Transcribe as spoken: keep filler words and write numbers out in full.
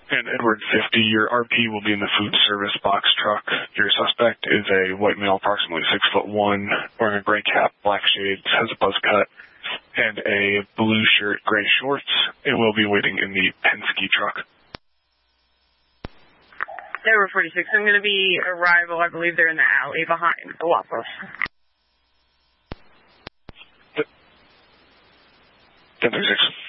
And Edward fifty, your R P will be in the food service box truck. Your suspect is a white male, approximately six foot one, wearing a gray cap, black shades, has a buzz cut, and a blue shirt, gray shorts, and will be waiting in the Penske truck. Edward forty-six, I'm going to be arrival. I believe they're in the alley behind the Waffles. ten thirty-six.